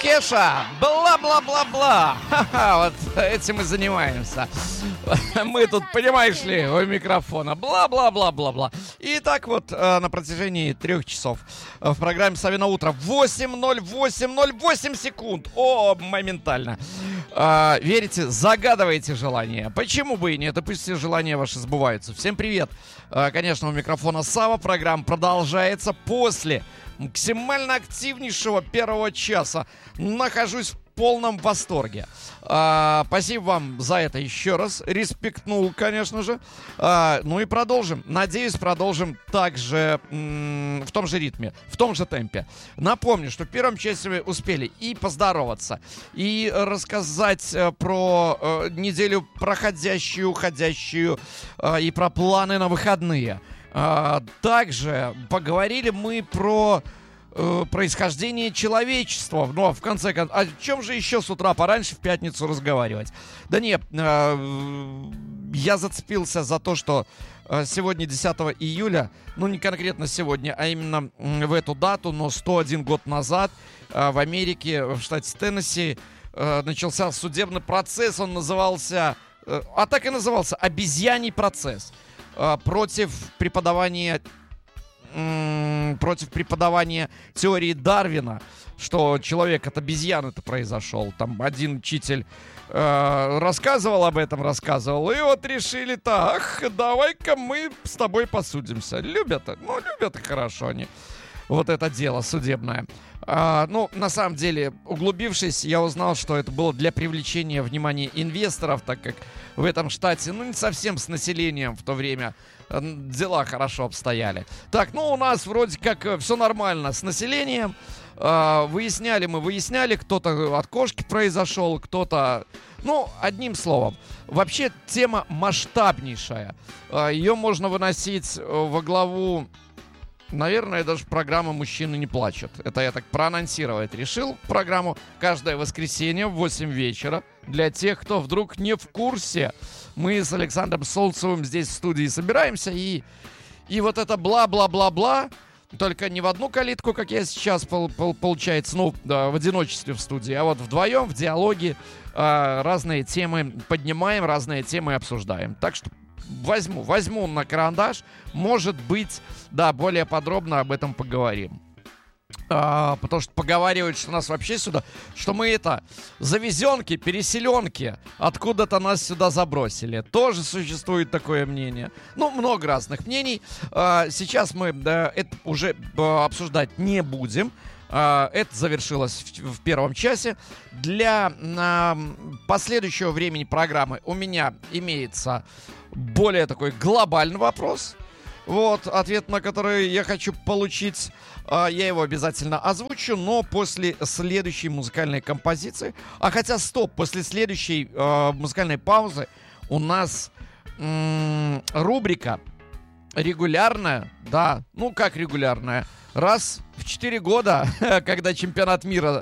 Кеша, бла-бла-бла-бла. Ха-ха, вот этим и занимаемся. Мы тут, понимаешь ли, у микрофона. Бла-бла-бла-бла-бла. И так вот на протяжении 3 часов в программе «Савино утро». 8:08:08 секунд. О, моментально. Верите, загадываете желание. Почему бы и нет? И пусть все желания ваши сбываются. Всем привет. Конечно, у микрофона Сава. Программа продолжается после максимально активнейшего первого часа. Нахожусь в полном восторге. Спасибо вам за это еще раз. Респектнул, конечно же. Ну и продолжим. Надеюсь, продолжим также в том же ритме, в том же темпе. Напомню, что в первом часе мы успели и поздороваться, и рассказать про неделю проходящую, уходящую, и про планы на выходные. Также поговорили мы про происхождение человечества. Ну, а в конце концов, о чем же еще с утра пораньше в пятницу разговаривать? Да нет, я зацепился за то, что сегодня 10 июля, ну не конкретно сегодня, а именно в эту дату, но 101 год назад в Америке, в штате Теннесси, начался судебный процесс. Он назывался, так и назывался, обезьяний процесс против преподавания теории Дарвина, что человек от обезьяны-то произошел. Там один учитель рассказывал об этом, и вот решили так, давай-ка мы с тобой посудимся. Любят и хорошо они вот это дело судебное. Ну, на самом деле, углубившись, я узнал, что это было для привлечения внимания инвесторов, так как в этом штате, ну, не совсем с населением в то время дела хорошо обстояли. Так, ну, у нас вроде как все нормально с населением. Выясняли, кто-то от кошки произошел, кто-то... Ну, одним словом, вообще тема масштабнейшая. Ее можно выносить во главу... Наверное, даже программа «Мужчины не плачут». Это я так проанонсировать решил. Программу каждое воскресенье в 8 вечера. Для тех, кто вдруг не в курсе, мы с Александром Солнцевым здесь в студии собираемся. И вот это бла-бла-бла-бла, только не в одну калитку, как я сейчас, получается, ну, да, в одиночестве в студии, а вот вдвоем, в диалоге разные темы поднимаем, разные темы обсуждаем. Так что возьму на карандаш. Может быть, да, более подробно об этом поговорим. Потому что поговаривают, что нас вообще сюда, что мы это, завезенки, переселенки, откуда-то нас сюда забросили. Тоже существует такое мнение. Ну, много разных мнений. Сейчас мы это уже обсуждать не будем. Это завершилось в первом часе. Для последующего времени программы у меня имеется более такой глобальный вопрос. Вот, ответ на который я хочу получить. Я его обязательно озвучу, но после следующей музыкальной композиции. После следующей музыкальной паузы у нас рубрика регулярная. Да, ну как регулярная? Раз в 4 года, когда чемпионат мира